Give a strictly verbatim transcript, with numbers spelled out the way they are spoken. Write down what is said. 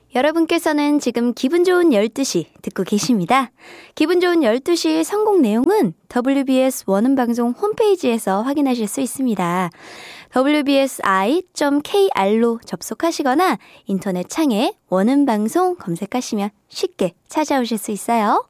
여러분께서는 지금 기분 좋은 열두 시 듣고 계십니다. 기분 좋은 열두 시 선곡 내용은 더블유비에스 원음방송 홈페이지에서 확인하실 수 있습니다. 더블유비에스 아이 닷 케이알로 접속하시거나 인터넷 창에 원음방송 검색하시면 쉽게 찾아오실 수 있어요.